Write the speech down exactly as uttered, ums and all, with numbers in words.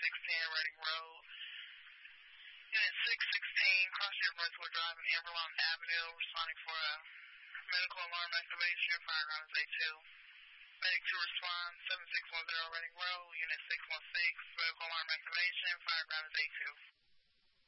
six ten Reading Road. Unit six sixteen, Crossing Northwood Drive and Amberlawn Avenue, responding for a medical alarm activation, fire ground is A two. Medic to respond, seven six one zero Reading Road, Unit six one six, medical alarm activation, fire ground is A two.